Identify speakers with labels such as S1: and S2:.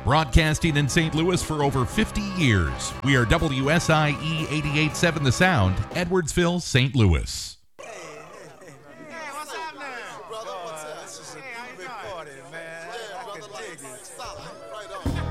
S1: Broadcasting in St. Louis for over 50 years. We are WSIE 88.7 The Sound, Edwardsville, St. Louis.
S2: Hey, what's up now? Brother, what's up? This is a big party, man. Yeah, brother, like solid. Right on.